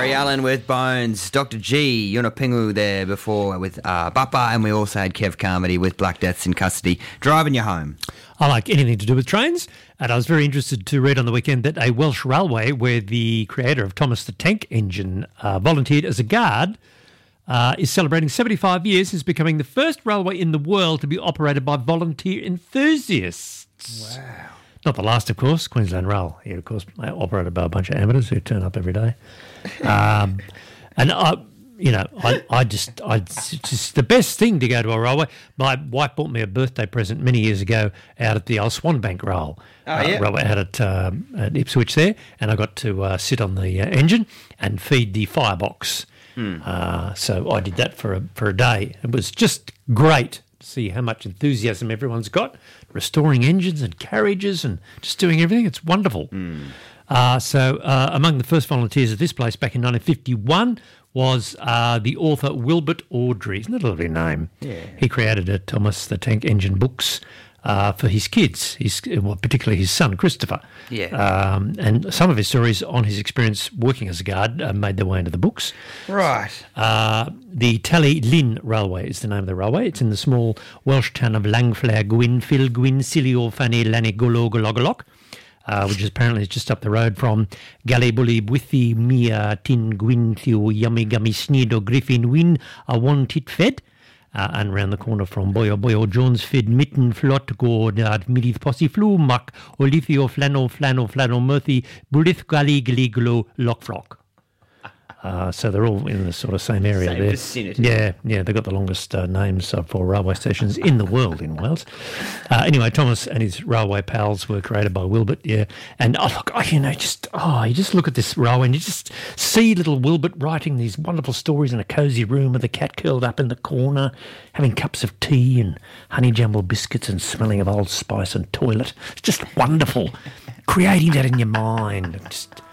Gary Allen with Bones, Dr. G, Yunapingu there before with Bappa, and we also had Kev Carmody with Black Deaths in Custody, driving you home. I like anything to do with trains, and I was very interested to read on the weekend that a Welsh railway where the creator of Thomas the Tank Engine volunteered as a guard is celebrating 75 years since becoming the first railway in the world to be operated by volunteer enthusiasts. Wow. Not the last, of course. Queensland Rail, here, of course, operated by a bunch of amateurs who turn up every day. And it's just the best thing to go to a railway. My wife bought me a birthday present many years ago out at the old Swanbank Rail. Railway out at Ipswich there, and I got to sit on the engine and feed the firebox. So I did that for a day. It was just great to see how much enthusiasm everyone's got, restoring engines and carriages and just doing everything. It's wonderful. So among the first volunteers at this place back in 1951 was the author Wilbert Awdry. Isn't that a lovely name? Yeah. He created a Thomas the Tank Engine books for his kids, particularly his son, Christopher. Yeah. And some of his stories on his experience working as a guard made their way into the books. Right. The Tally Lynn Railway is the name of the railway. It's in the small Welsh town of Langflair Gwyn, Phil Gwyn, Silio Fanny Lanigologologolock, which is apparently just up the road from Gallibully, Bwythi, Mia, Tin, Gwyn, Theo, Yummy, Gummy, Sneedo, Griffin, Wyn, A Wanted Fed. And round the corner from Boyo, Jones, Fid, Mitten, Flot, Gordard, Midith, Posse, Flu, Muck, Olithio, Flannel, Murthy, Bulith, Gully, Gliglo, Lockflock. So they're all in the sort of same area Same there. vicinity. Yeah, they've got the longest names for railway stations in the world in Wales. Anyway, Thomas and his railway pals were created by Wilbert, yeah. And you just look at this railway and you just see little Wilbert writing these wonderful stories in a cosy room with a cat curled up in the corner, having cups of tea and honey jumble biscuits and smelling of Old Spice and toilet. It's just wonderful. Creating that in your mind. Just